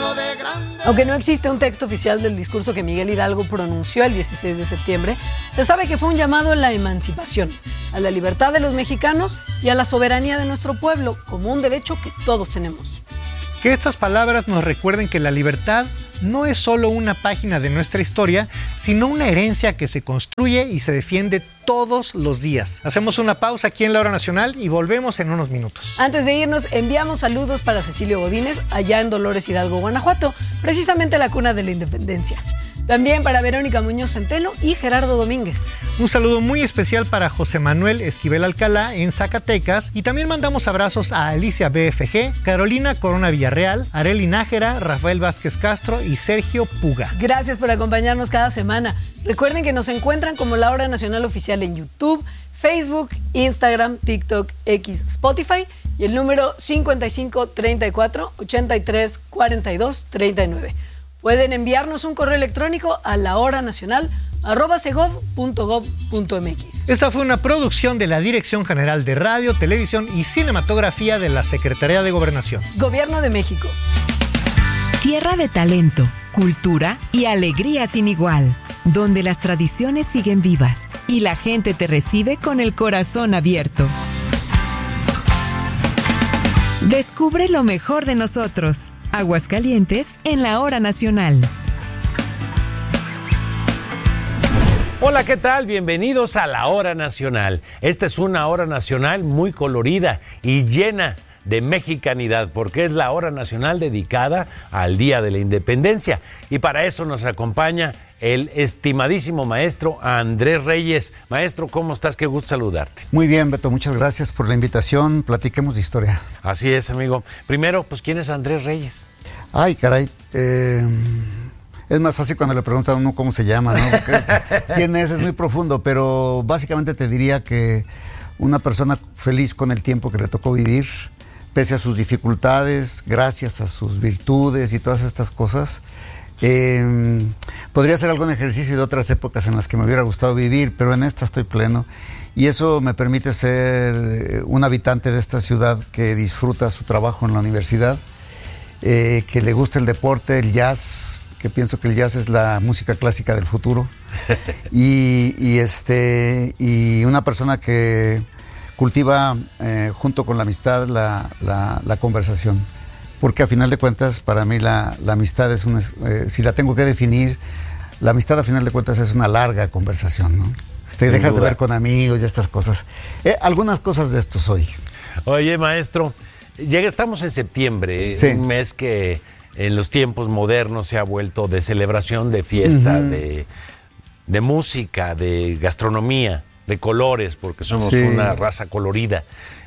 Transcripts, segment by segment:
Aunque no existe un texto oficial del discurso que Miguel Hidalgo pronunció el 16 de septiembre, se sabe que fue un llamado a la emancipación, a la libertad de los mexicanos y a la soberanía de nuestro pueblo, como un derecho que todos tenemos. Que estas palabras nos recuerden que la libertad no es solo una página de nuestra historia, sino una herencia que se construye y se defiende todos los días. Hacemos una pausa aquí en La Hora Nacional y volvemos en unos minutos. Antes de irnos, enviamos saludos para Cecilio Godínez, allá en Dolores Hidalgo, Guanajuato, precisamente la cuna de la independencia. También para Verónica Muñoz Centeno y Gerardo Domínguez. Un saludo muy especial para José Manuel Esquivel Alcalá en Zacatecas. Y también mandamos abrazos a Alicia BFG, Carolina Corona Villarreal, Arely Nájera, Rafael Vázquez Castro y Sergio Puga. Gracias por acompañarnos cada semana. Recuerden que nos encuentran como La Hora Nacional Oficial en YouTube, Facebook, Instagram, TikTok, X, Spotify y el número 55 34 83 42 39. Pueden enviarnos un correo electrónico a lahoranacional@segov.gov.mx. Esta fue una producción de la Dirección General de Radio, Televisión y Cinematografía de la Secretaría de Gobernación. Gobierno de México. Tierra de talento, cultura y alegría sin igual, donde las tradiciones siguen vivas y la gente te recibe con el corazón abierto. Descubre lo mejor de nosotros. Aguascalientes en La Hora Nacional. Hola, ¿qué tal? Bienvenidos a La Hora Nacional. Esta es una hora nacional muy colorida y llena de mexicanidad, porque es la hora nacional dedicada al Día de la Independencia. Y para eso nos acompaña el estimadísimo maestro Andrés Reyes. Maestro, ¿cómo estás? Qué gusto saludarte. Muy bien, Beto, muchas gracias por la invitación. Platiquemos de historia. Así es, amigo. Primero, pues, ¿quién es Andrés Reyes? Ay, caray. Es más fácil cuando le preguntan a uno cómo se llama, ¿no? ¿Quién es? Es muy profundo, pero básicamente te diría que una persona feliz con el tiempo que le tocó vivir, pese a sus dificultades, gracias a sus virtudes y todas estas cosas. Podría hacer algún ejercicio de otras épocas en las que me hubiera gustado vivir, pero en esta estoy pleno. Y eso me permite ser un habitante de esta ciudad que disfruta su trabajo en la universidad, que le gusta el deporte, el jazz, que pienso que el jazz es la música clásica del futuro, y una persona que cultiva junto con la amistad la conversación, porque a final de cuentas para mí la amistad es si la tengo que definir, la amistad a final de cuentas es una larga conversación, ¿no? Te dejas de ver con amigos y estas cosas. Algunas cosas de esto soy. Oye, maestro, estamos en septiembre, sí. Un mes que en los tiempos modernos se ha vuelto de celebración, de fiesta, de música, de gastronomía, de colores, porque somos una raza colorida.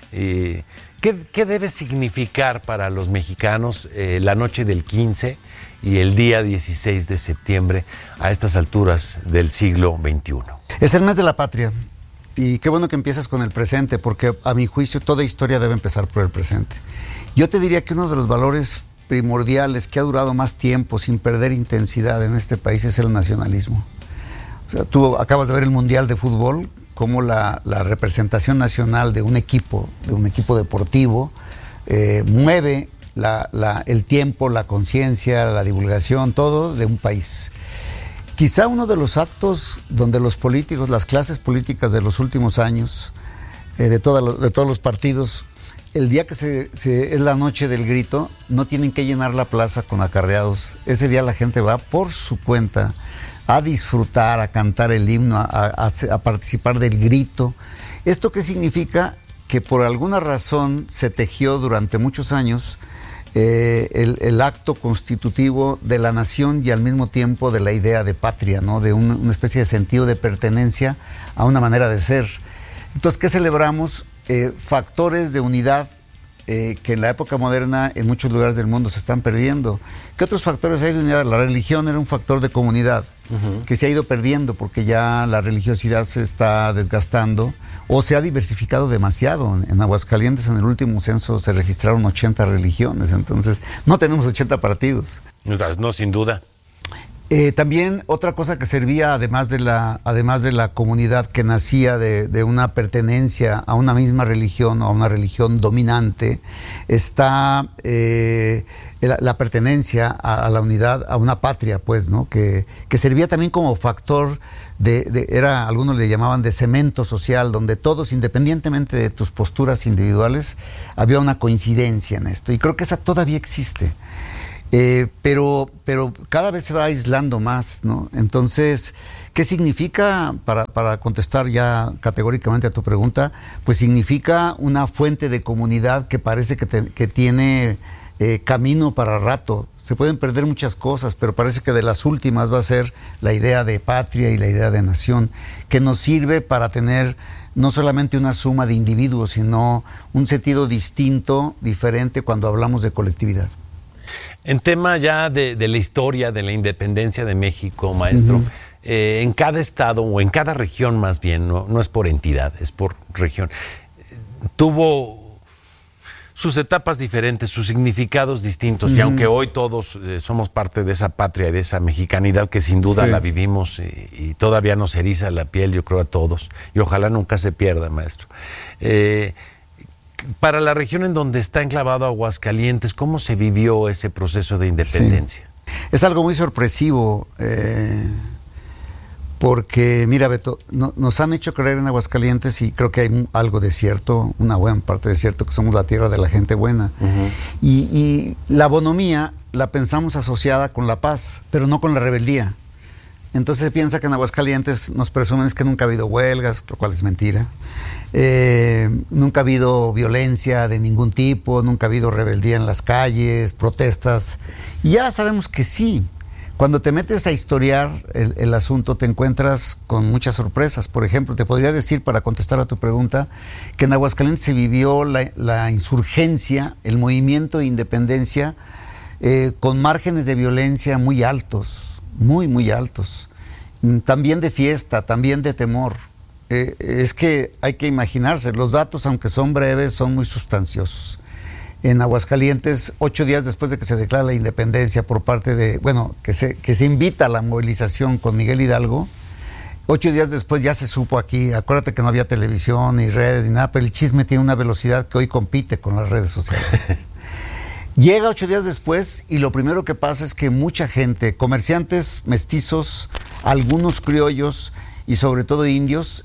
¿Qué debe significar para los mexicanos la noche del 15 y el día 16 de septiembre a estas alturas del siglo XXI? Es el mes de la patria. Y qué bueno que empiezas con el presente, porque a mi juicio toda historia debe empezar por el presente. Yo te diría que uno de los valores primordiales que ha durado más tiempo sin perder intensidad en este país es el nacionalismo. O sea, tú acabas de ver el Mundial de Fútbol, cómo la representación nacional de un equipo deportivo mueve el tiempo, la conciencia, la divulgación, todo de un país. Quizá uno de los actos donde los políticos, las clases políticas de los últimos años, de todos los partidos, el día que es la noche del grito, no tienen que llenar la plaza con acarreados. Ese día la gente va por su cuenta a disfrutar, a cantar el himno, a participar del grito. ¿Esto qué significa? Que por alguna razón se tejió durante muchos años el acto constitutivo de la nación y al mismo tiempo de la idea de patria, ¿no? De una especie de sentido de pertenencia a una manera de ser. Entonces, ¿qué celebramos? Factores de unidad que en la época moderna en muchos lugares del mundo se están perdiendo. ¿Qué otros factores hay de unidad? La religión era un factor de comunidad que se ha ido perdiendo porque ya la religiosidad se está desgastando o se ha diversificado demasiado. En Aguascalientes en el último censo se registraron 80 religiones, entonces no tenemos 80 partidos. No, sin duda. También otra cosa que servía, además de la comunidad que nacía de una pertenencia a una misma religión o a una religión dominante, está la pertenencia a la unidad, a una patria, pues, ¿no? Que servía también como factor algunos le llamaban de cemento social, donde todos, independientemente de tus posturas individuales, había una coincidencia en esto. Y creo que esa todavía existe. Pero cada vez se va aislando más, ¿no? Entonces, ¿qué significa, para contestar ya categóricamente a tu pregunta? Pues significa una fuente de comunidad que parece que tiene camino para rato. Se pueden perder muchas cosas, pero parece que de las últimas va a ser la idea de patria y la idea de nación, que nos sirve para tener no solamente una suma de individuos, sino un sentido distinto, diferente cuando hablamos de colectividad. En tema ya de la historia de la independencia de México, maestro, en cada estado o en cada región más bien, no es por entidad, es por región, tuvo sus etapas diferentes, sus significados distintos, y aunque hoy todos somos parte de esa patria y de esa mexicanidad que sin duda la vivimos y todavía nos eriza la piel, yo creo, a todos, y ojalá nunca se pierda, maestro. Para la región en donde está enclavado Aguascalientes, ¿cómo se vivió ese proceso de independencia? Sí. Es algo muy sorpresivo, porque, mira, Beto, nos han hecho creer en Aguascalientes, y creo que hay algo de cierto, una buena parte de cierto, que somos la tierra de la gente buena. Y la bonomía la pensamos asociada con la paz, pero no con la rebeldía. Entonces se piensa que en Aguascalientes nos presumen que nunca ha habido huelgas, lo cual es mentira. Nunca ha habido violencia de ningún tipo, nunca ha habido rebeldía en las calles, protestas. Y ya sabemos que sí. Cuando te metes a historiar el asunto, te encuentras con muchas sorpresas. Por ejemplo, te podría decir, para contestar a tu pregunta, que en Aguascalientes se vivió la insurgencia, el movimiento de independencia, con márgenes de violencia muy altos, muy altos. También de fiesta, también de temor. Es que hay que imaginarse, los datos, aunque son breves, son muy sustanciosos. En Aguascalientes, 8 días después de que se declara la independencia por parte de, que se invita a la movilización con Miguel Hidalgo, 8 días después ya se supo aquí, acuérdate que no había televisión ni redes ni nada, pero el chisme tiene una velocidad que hoy compite con las redes sociales. Llega 8 días después y lo primero que pasa es que mucha gente, comerciantes mestizos, algunos criollos y sobre todo indios,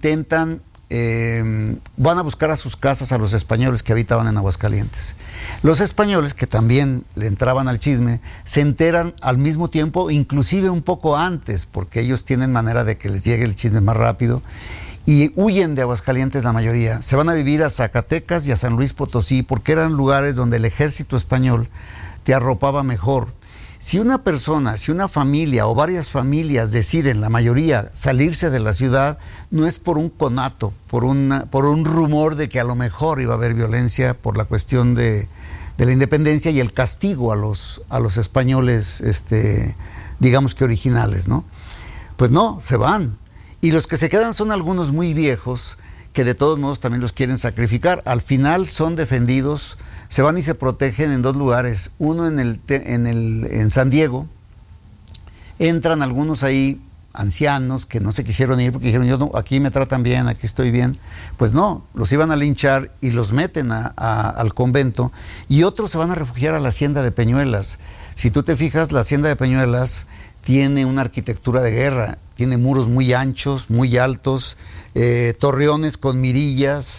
van a buscar a sus casas a los españoles que habitaban en Aguascalientes. Los españoles, que también le entraban al chisme, se enteran al mismo tiempo, inclusive un poco antes, porque ellos tienen manera de que les llegue el chisme más rápido, y huyen de Aguascalientes la mayoría. Se van a vivir a Zacatecas y a San Luis Potosí, porque eran lugares donde el ejército español te arropaba mejor. Si una persona, si una familia o varias familias deciden, la mayoría, salirse de la ciudad, no es por un conato, por un rumor de que a lo mejor iba a haber violencia por la cuestión de la independencia y el castigo a los españoles, digamos que originales, ¿no? Pues no, se van. Y los que se quedan son algunos muy viejos que de todos modos también los quieren sacrificar. Al final son defendidos, se van y se protegen en 2 lugares. Uno en San Diego. Entran algunos ahí, ancianos, que no se quisieron ir porque dijeron, yo no, aquí me tratan bien, aquí estoy bien. Pues no, los iban a linchar y los meten al convento. Y otros se van a refugiar a la hacienda de Peñuelas. Si tú te fijas, la hacienda de Peñuelas tiene una arquitectura de guerra, tiene muros muy anchos, muy altos, torreones con mirillas,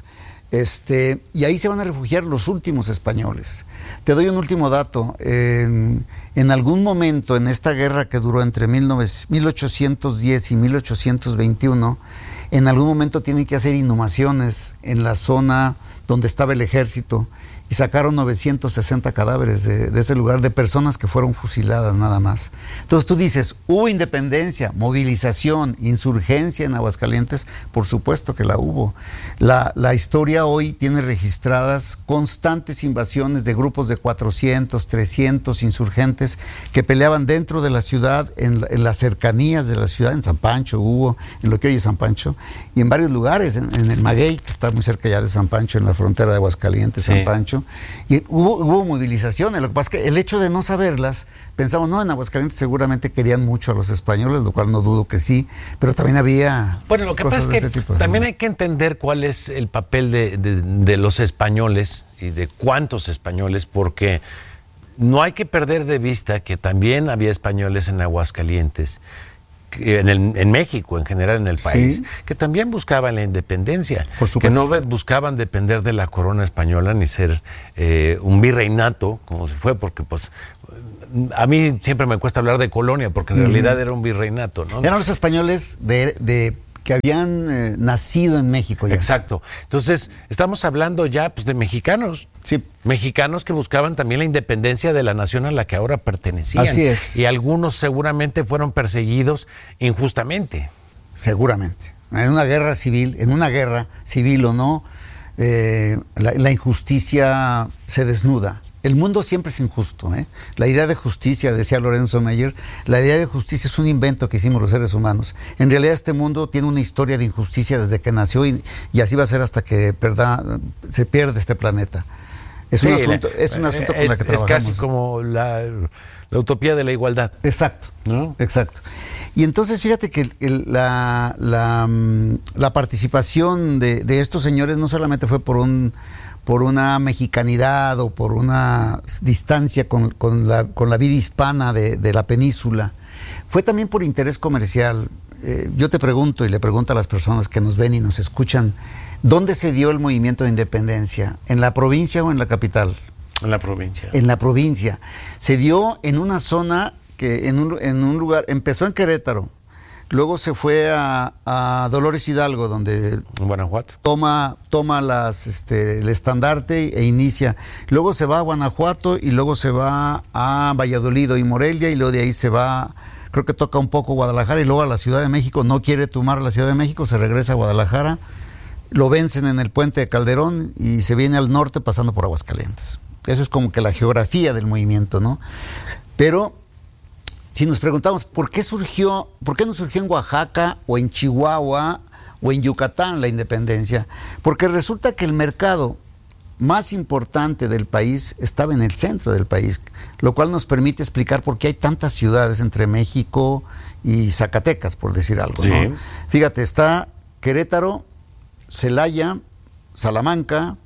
y ahí se van a refugiar los últimos españoles. Te doy un último dato. En algún momento en esta guerra que duró entre 1810 y 1821, en algún momento tienen que hacer inhumaciones en la zona donde estaba el ejército, y sacaron 960 cadáveres de ese lugar, de personas que fueron fusiladas nada más. Entonces tú dices, ¿hubo independencia, movilización, insurgencia en Aguascalientes? Por supuesto que la hubo. La historia hoy tiene registradas constantes invasiones de grupos de 400, 300 insurgentes que peleaban dentro de la ciudad, en las cercanías de la ciudad, en San Pancho hubo, en lo que hoy es San Pancho, y en varios lugares, en el Maguey, que está muy cerca ya de San Pancho, en la frontera de Aguascalientes, San Pancho, 18, y hubo movilizaciones. Lo que pasa es que el hecho de no saberlas, pensamos, no, en Aguascalientes seguramente querían mucho a los españoles, lo cual no dudo que sí, pero también había... Bueno, lo que pasa es que también hay que entender cuál es el papel de los españoles y de cuántos españoles, porque no hay que perder de vista que también había españoles en Aguascalientes, en México, en general en el país, que también buscaban la independencia, que no buscaban depender de la corona española ni ser un virreinato, como se fue, porque pues a mí siempre me cuesta hablar de colonia, porque en realidad era un virreinato, ¿no? Eran los españoles que habían nacido en México ya. Exacto. Entonces, estamos hablando ya pues, de mexicanos. Sí. Mexicanos que buscaban también la independencia de la nación a la que ahora pertenecían. Así es. Y algunos seguramente fueron perseguidos injustamente. Seguramente. En una guerra civil o no, la injusticia se desnuda. El mundo siempre es injusto, ¿eh? La idea de justicia, decía Lorenzo Meyer, la idea de justicia es un invento que hicimos los seres humanos. En realidad este mundo tiene una historia de injusticia desde que nació y así va a ser hasta que se pierde este planeta. Es un asunto con el que trabajamos. Es casi como la utopía de la igualdad. Exacto, ¿no? Exacto. Y entonces fíjate que la participación de estos señores no solamente fue por una mexicanidad o por una distancia con la vida hispana de la península, fue también por interés comercial. Yo te pregunto y le pregunto a las personas que nos ven y nos escuchan, ¿dónde se dio el movimiento de independencia? ¿En la provincia o en la capital? En la provincia. En la provincia. Se dio en una zona que en un lugar, empezó en Querétaro, luego se fue a Dolores Hidalgo, donde en Guanajuato toma el estandarte e inicia. Luego se va a Guanajuato y luego se va a Valladolid y Morelia y luego de ahí se va, creo que toca un poco Guadalajara y luego a la Ciudad de México. No quiere tomar la Ciudad de México, se regresa a Guadalajara, lo vencen en el puente de Calderón y se viene al norte pasando por Aguascalientes. Esa es como que la geografía del movimiento, ¿no? Pero si nos preguntamos por qué no surgió en Oaxaca o en Chihuahua o en Yucatán la independencia, porque resulta que el mercado más importante del país estaba en el centro del país, lo cual nos permite explicar por qué hay tantas ciudades entre México y Zacatecas, por decir algo, sí, ¿no? Fíjate, está Querétaro, Celaya, Salamanca,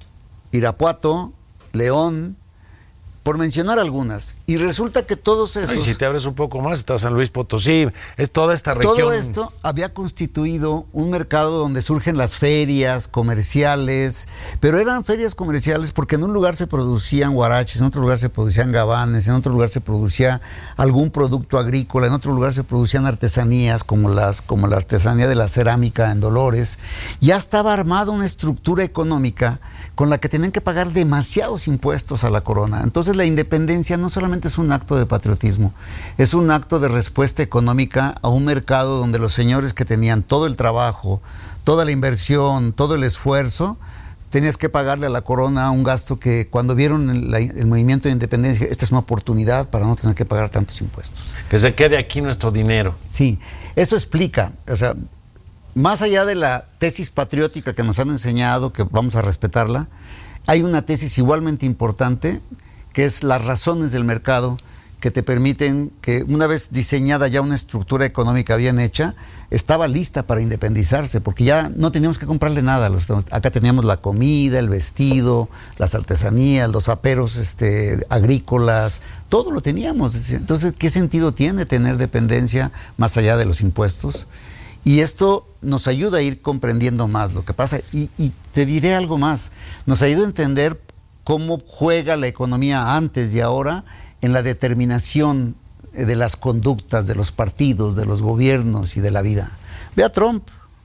Irapuato, León, por mencionar algunas. Y resulta que todos esos... Y si te abres un poco más, está San Luis Potosí, es toda esta región. Todo esto había constituido un mercado donde surgen las ferias comerciales, pero eran ferias comerciales porque en un lugar se producían huaraches, en otro lugar se producían gabanes, en otro lugar se producía algún producto agrícola, en otro lugar se producían artesanías como la artesanía de la cerámica en Dolores. Ya estaba armada una estructura económica con la que tenían que pagar demasiados impuestos a la corona. Entonces la independencia no solamente es un acto de patriotismo, es un acto de respuesta económica a un mercado donde los señores que tenían todo el trabajo, toda la inversión, todo el esfuerzo, tenías que pagarle a la corona un gasto que cuando vieron el movimiento de independencia, esta es una oportunidad para no tener que pagar tantos impuestos. Que se quede aquí nuestro dinero. Sí, eso explica, o sea, más allá de la tesis patriótica que nos han enseñado, que vamos a respetarla, hay una tesis igualmente importante, que es las razones del mercado que te permiten que, una vez diseñada ya una estructura económica bien hecha, estaba lista para independizarse, porque ya no teníamos que comprarle nada. Acá teníamos la comida, el vestido, las artesanías, los aperos agrícolas, todo lo teníamos. Entonces, ¿qué sentido tiene tener dependencia más allá de los impuestos? Y esto nos ayuda a ir comprendiendo más lo que pasa. Y te diré algo más, nos ayuda a entender cómo juega la economía antes y ahora en la determinación de las conductas de los partidos, de los gobiernos y de la vida. Ve a Trump,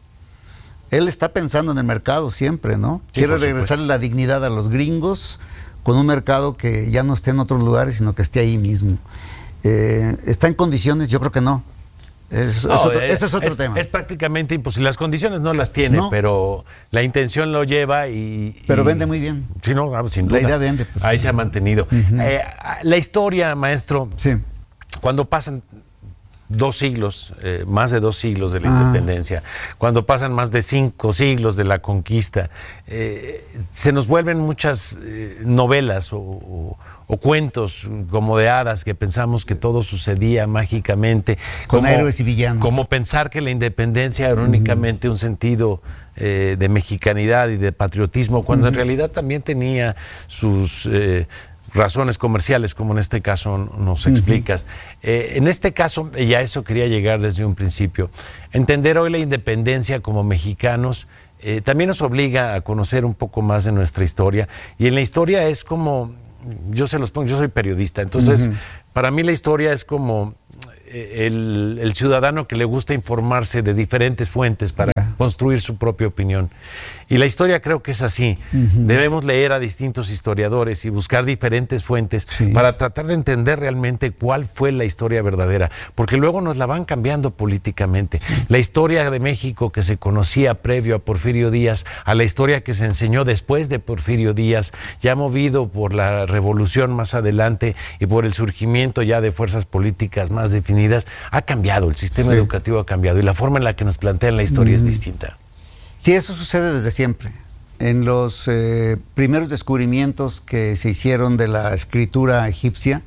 él está pensando en el mercado siempre, ¿no? Sí, quiere regresarle la dignidad a los gringos con un mercado que ya no esté en otros lugares, sino que esté ahí mismo. ¿Está en condiciones? Yo creo que no. Ese es otro tema. Es prácticamente imposible. Las condiciones no las tiene, no, pero la intención lo lleva Pero vende muy bien. Sí, no, sin duda. La idea vende. Pues, ahí se ha mantenido. La historia, maestro, sí, cuando pasan 2 siglos, más de 2 siglos de la independencia, cuando pasan más de 5 siglos de la conquista, se nos vuelven muchas novelas o cuentos como de hadas, que pensamos que todo sucedía mágicamente. Con héroes y villanos. Como pensar que la independencia era únicamente un sentido de mexicanidad y de patriotismo, cuando en realidad también tenía sus razones comerciales, como en este caso nos explicas. En este caso, y a eso quería llegar desde un principio, entender hoy la independencia como mexicanos también nos obliga a conocer un poco más de nuestra historia, y en la historia es como, yo se los pongo, yo soy periodista, entonces para mí la historia es como el ciudadano que le gusta informarse de diferentes fuentes para construir su propia opinión. Y la historia creo que es así. Debemos leer a distintos historiadores y buscar diferentes fuentes para tratar de entender realmente cuál fue la historia verdadera, porque luego nos la van cambiando políticamente. La historia de México que se conocía previo a Porfirio Díaz, a la historia que se enseñó después de Porfirio Díaz, ya movido por la revolución más adelante y por el surgimiento ya de fuerzas políticas más definidas, ha cambiado, el sistema educativo ha cambiado y la forma en la que nos plantean la historia es distinta. Sí, eso sucede desde siempre. En los primeros descubrimientos que se hicieron de la escritura egipcia,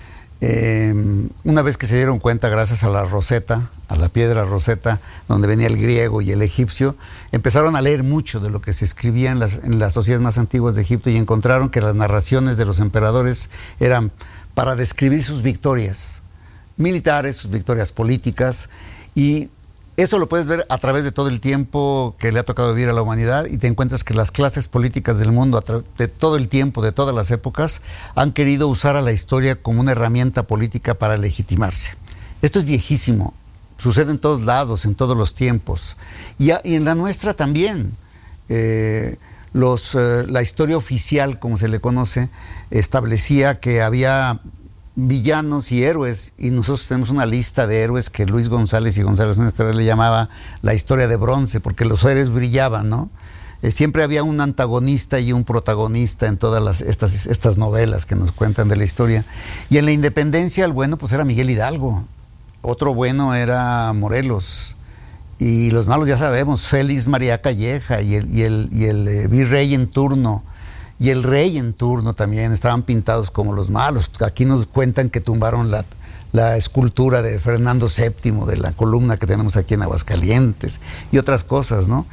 una vez que se dieron cuenta, gracias a la Roseta, a la piedra Roseta, donde venía el griego y el egipcio, empezaron a leer mucho de lo que se escribía en las sociedades más antiguas de Egipto y encontraron que las narraciones de los emperadores eran para describir sus victorias militares, sus victorias políticas, y eso lo puedes ver a través de todo el tiempo que le ha tocado vivir a la humanidad, y te encuentras que las clases políticas del mundo, de todo el tiempo, de todas las épocas, han querido usar a la historia como una herramienta política para legitimarse. Esto es viejísimo, sucede en todos lados, en todos los tiempos, y en la nuestra también. La historia oficial, como se le conoce, establecía que había villanos y héroes, y nosotros tenemos una lista de héroes que Luis González y González Nuestra le llamaba la historia de bronce, porque los héroes brillaban, ¿no? Siempre había un antagonista y un protagonista en todas estas novelas que nos cuentan de la historia. Y en la independencia el bueno pues era Miguel Hidalgo, otro bueno era Morelos, y los malos ya sabemos, Félix María Calleja y el virrey en turno y el rey en turno también estaban pintados como los malos. Aquí nos cuentan que tumbaron la escultura de Fernando VII, de la columna que tenemos aquí en Aguascalientes, y otras cosas, ¿no?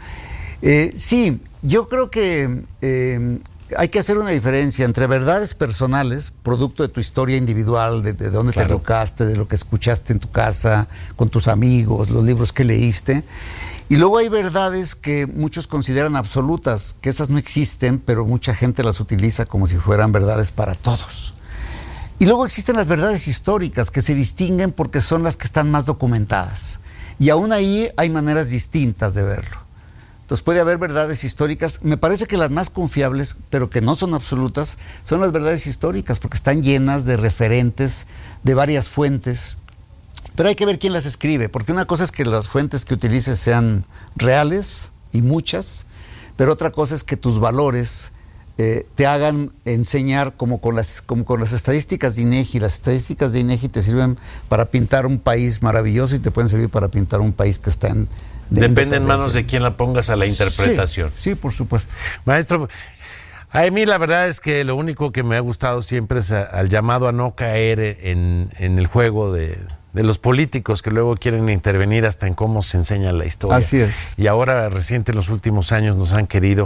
Sí, yo creo que hay que hacer una diferencia entre verdades personales, producto de tu historia individual, de dónde te educaste, de lo que escuchaste en tu casa, con tus amigos, los libros que leíste. Y luego hay verdades que muchos consideran absolutas, que esas no existen, pero mucha gente las utiliza como si fueran verdades para todos. Y luego existen las verdades históricas, que se distinguen porque son las que están más documentadas. Y aún ahí hay maneras distintas de verlo. Entonces puede haber verdades históricas. Me parece que las más confiables, pero que no son absolutas, son las verdades históricas, porque están llenas de referentes de varias fuentes. Pero hay que ver quién las escribe, porque una cosa es que las fuentes que utilices sean reales, y muchas, pero otra cosa es que tus valores te hagan enseñar como con las estadísticas de INEGI. Las estadísticas de INEGI te sirven para pintar un país maravilloso y te pueden servir para pintar un país que está en... Depende en manos de quién la pongas a la interpretación. Sí, por supuesto. Maestro, a mí la verdad es que lo único que me ha gustado siempre es al llamado a no caer en el juego de los políticos que luego quieren intervenir hasta en cómo se enseña la historia. Así es. Y ahora, reciente, en los últimos años, nos han querido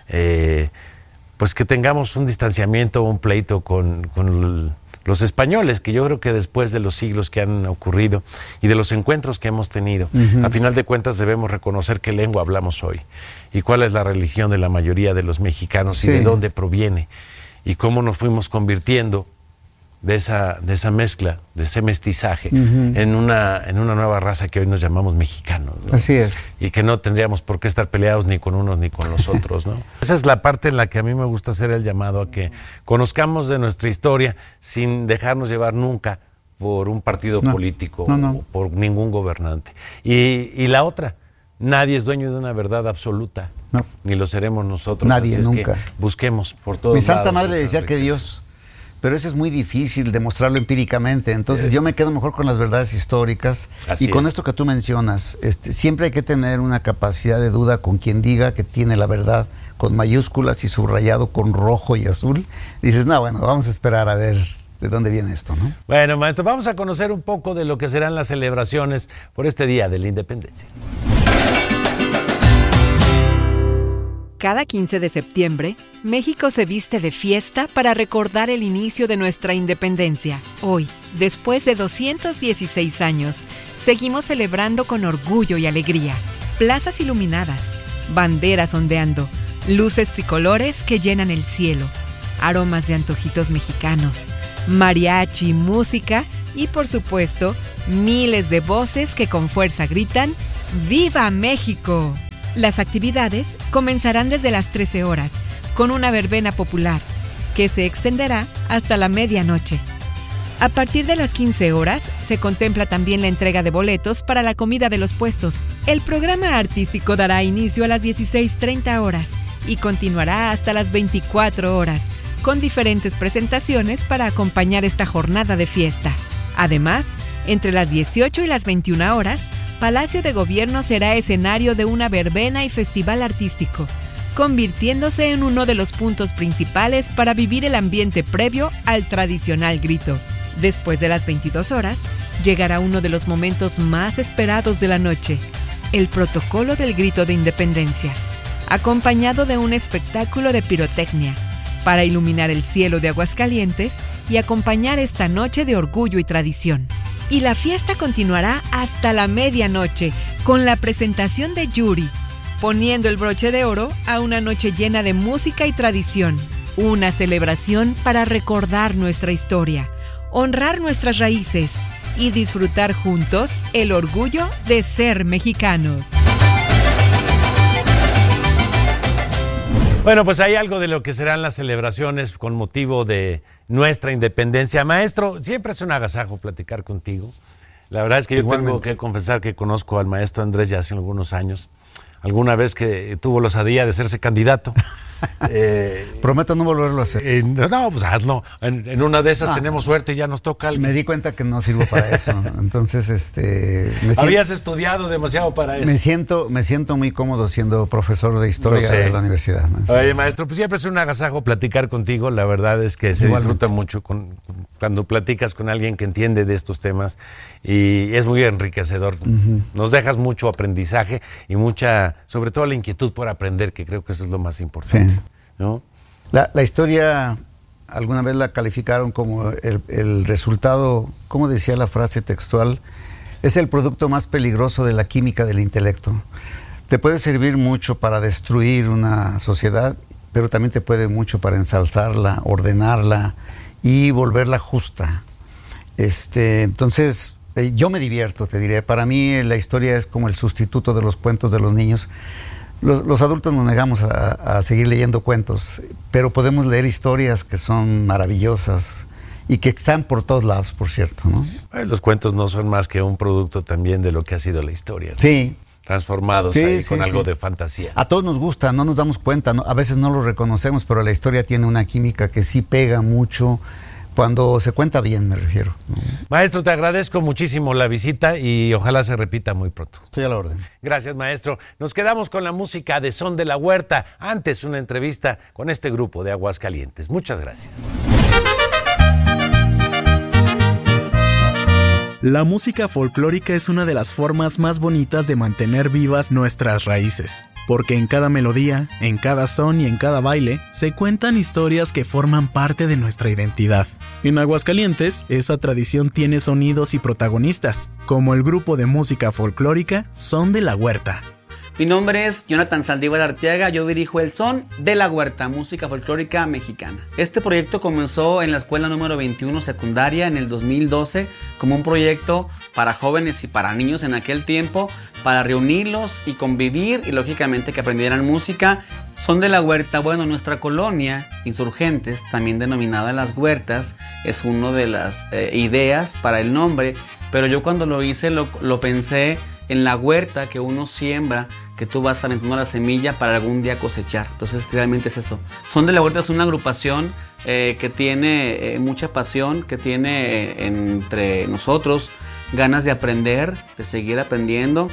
pues que tengamos un distanciamiento, un pleito con los españoles, que yo creo que después de los siglos que han ocurrido y de los encuentros que hemos tenido, a final de cuentas debemos reconocer qué lengua hablamos hoy y cuál es la religión de la mayoría de los mexicanos y de dónde proviene y cómo nos fuimos convirtiendo de esa mezcla, de ese mestizaje, en una nueva raza que hoy nos llamamos mexicanos, ¿no? Así es. Y que no tendríamos por qué estar peleados ni con unos ni con los otros, ¿no? Esa es la parte en la que a mí me gusta hacer el llamado a que conozcamos de nuestra historia sin dejarnos llevar nunca por un partido político o por ningún gobernante. Y la otra, nadie es dueño de una verdad absoluta, ni lo seremos nosotros. Nadie, así es nunca. que busquemos por todos Mi Santa lados Madre decía riqueza. que Dios pero eso es muy difícil demostrarlo empíricamente. Entonces yo me quedo mejor con las verdades históricas. Así y con esto que tú mencionas, siempre hay que tener una capacidad de duda con quien diga que tiene la verdad con mayúsculas y subrayado con rojo y azul. Dices, no, bueno, vamos a esperar a ver de dónde viene esto, ¿no? Bueno, maestro, vamos a conocer un poco de lo que serán las celebraciones por este Día de la Independencia. Cada 15 de septiembre, México se viste de fiesta para recordar el inicio de nuestra independencia. Hoy, después de 216 años, seguimos celebrando con orgullo y alegría. Plazas iluminadas, banderas ondeando, luces tricolores que llenan el cielo, aromas de antojitos mexicanos, mariachi, música y, por supuesto, miles de voces que con fuerza gritan ¡Viva México! Las actividades comenzarán desde las 13 horas, con una verbena popular, que se extenderá hasta la medianoche. A partir de las 15 horas, se contempla también la entrega de boletos para la comida de los puestos. El programa artístico dará inicio a las 16:30 horas y continuará hasta las 24 horas, con diferentes presentaciones para acompañar esta jornada de fiesta. Además, entre las 18 y las 21 horas, Palacio de Gobierno será escenario de una verbena y festival artístico, convirtiéndose en uno de los puntos principales para vivir el ambiente previo al tradicional grito. Después de las 22 horas, llegará uno de los momentos más esperados de la noche, el protocolo del grito de independencia, acompañado de un espectáculo de pirotecnia, para iluminar el cielo de Aguascalientes y acompañar esta noche de orgullo y tradición. Y la fiesta continuará hasta la medianoche con la presentación de Yuri, poniendo el broche de oro a una noche llena de música y tradición. Una celebración para recordar nuestra historia, honrar nuestras raíces y disfrutar juntos el orgullo de ser mexicanos. Bueno, pues hay algo de lo que serán las celebraciones con motivo de nuestra independencia. Maestro, siempre es un agasajo platicar contigo. La verdad es que yo tengo que confesar que conozco al maestro Andrés ya hace algunos años. Alguna vez que tuvo la osadía de hacerse candidato. Prometo no volverlo a hacer. No, pues hazlo. En una de esas tenemos suerte y ya nos toca algo. Me di cuenta que no sirvo para eso. Entonces, habías estudiado demasiado para eso. Me siento muy cómodo siendo profesor de historia de la universidad, ¿no? Oye, maestro, pues siempre es un agasajo platicar contigo. La verdad es que se disfruta mucho cuando platicas con alguien que entiende de estos temas y es muy enriquecedor. Nos dejas mucho aprendizaje y mucha, sobre todo la inquietud por aprender, que creo que eso es lo más importante. Sí. ¿No? La historia alguna vez la calificaron como el resultado, ¿cómo decía la frase textual? Es el producto más peligroso de la química del intelecto. Te puede servir mucho para destruir una sociedad, pero también te puede mucho para ensalzarla, ordenarla y volverla justa. Entonces, yo me divierto, te diré. Para mí la historia es como el sustituto de los cuentos de los niños. Los adultos nos negamos a seguir leyendo cuentos, pero podemos leer historias que son maravillosas y que están por todos lados, por cierto, ¿no? Los cuentos no son más que un producto también de lo que ha sido la historia, ¿no? Sí. Transformados con algo de fantasía. A todos nos gusta, no nos damos cuenta, ¿no? A veces no lo reconocemos, pero la historia tiene una química que sí pega mucho. Cuando se cuenta bien, me refiero, ¿no? Maestro, te agradezco muchísimo la visita y ojalá se repita muy pronto. Estoy a la orden. Gracias, maestro. Nos quedamos con la música de Son de la Huerta. Antes, una entrevista con este grupo de Aguascalientes. Muchas gracias. La música folclórica es una de las formas más bonitas de mantener vivas nuestras raíces, porque en cada melodía, en cada son y en cada baile se cuentan historias que forman parte de nuestra identidad. En Aguascalientes, esa tradición tiene sonidos y protagonistas, como el grupo de música folclórica Son de la Huerta. Mi nombre es Jonathan Saldívar Arteaga, yo dirijo el Son de la Huerta, música folclórica mexicana. Este proyecto comenzó en la escuela número 21 secundaria en el 2012 como un proyecto para jóvenes y para niños en aquel tiempo, para reunirlos y convivir y lógicamente que aprendieran música. Son de la Huerta. Bueno, nuestra colonia, Insurgentes, también denominada Las Huertas, es una de las ideas para el nombre, pero yo cuando lo hice lo pensé en la huerta que uno siembra, que tú vas aventando la semilla para algún día cosechar. Entonces realmente es eso. Son de la Huerta es una agrupación que tiene mucha pasión, que tiene entre nosotros ganas de aprender, de seguir aprendiendo,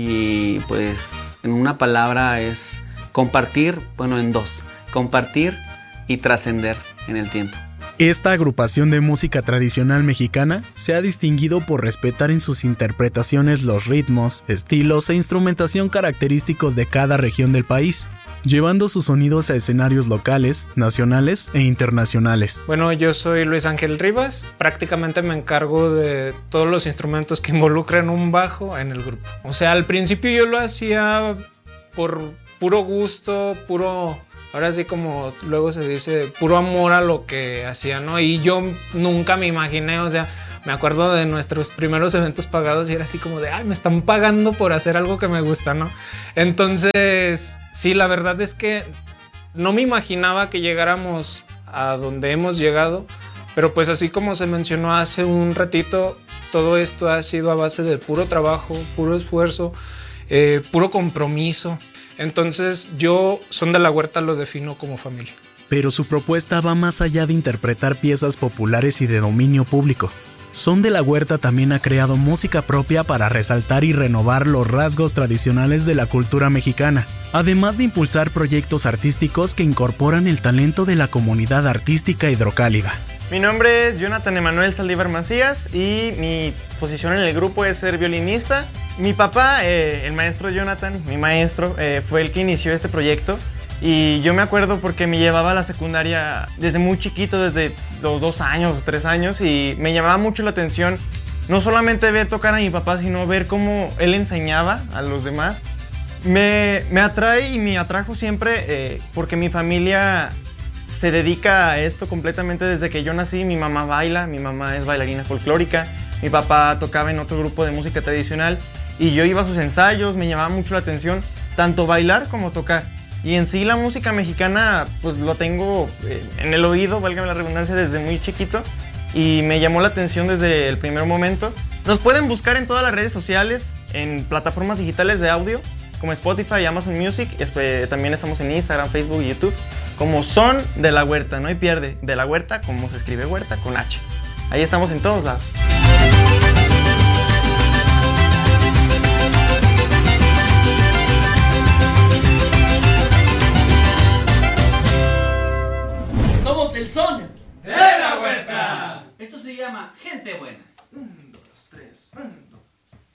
y pues en una palabra es compartir, bueno, en dos: compartir y trascender en el tiempo. Esta agrupación de música tradicional mexicana se ha distinguido por respetar en sus interpretaciones los ritmos, estilos e instrumentación característicos de cada región del país, llevando sus sonidos a escenarios locales, nacionales e internacionales. Bueno, yo soy Luis Ángel Rivas, prácticamente me encargo de todos los instrumentos que involucran un bajo en el grupo. O sea, al principio yo lo hacía por puro gusto, ahora sí, como luego se dice, puro amor a lo que hacía, ¿no? Y yo nunca me imaginé, o sea, me acuerdo de nuestros primeros eventos pagados y era así como de, ay, me están pagando por hacer algo que me gusta, ¿no? Entonces, sí, la verdad es que no me imaginaba que llegáramos a donde hemos llegado, pero pues así como se mencionó hace un ratito, todo esto ha sido a base de puro trabajo, puro esfuerzo, puro compromiso. Entonces yo, Son de la Huerta, lo defino como familia. Pero su propuesta va más allá de interpretar piezas populares y de dominio público. Son de la Huerta también ha creado música propia para resaltar y renovar los rasgos tradicionales de la cultura mexicana, además de impulsar proyectos artísticos que incorporan el talento de la comunidad artística hidrocálida. Mi nombre es Jonathan Emanuel Saldívar Macías y mi posición en el grupo es ser violinista. Mi papá, el maestro Jonathan, mi maestro, fue el que inició este proyecto, y yo me acuerdo porque me llevaba a la secundaria desde muy chiquito, desde los 2 años, 3 años, y me llamaba mucho la atención no solamente ver tocar a mi papá, sino ver cómo él enseñaba a los demás. Me atrae y me atrajo siempre porque mi familia se dedica a esto completamente desde que yo nací. Mi mamá baila, mi mamá es bailarina folclórica, mi papá tocaba en otro grupo de música tradicional y yo iba a sus ensayos. Me llamaba mucho la atención tanto bailar como tocar, y en sí la música mexicana pues lo tengo en el oído, válgame la redundancia, desde muy chiquito, y me llamó la atención desde el primer momento. Nos pueden buscar en todas las redes sociales, en plataformas digitales de audio como Spotify y Amazon Music. También estamos en Instagram, Facebook y YouTube como Son de la Huerta, no hay pierde, de la Huerta, como se escribe Huerta, con H. Ahí estamos en todos lados. Somos el Son de la Huerta. Esto se llama Gente Buena.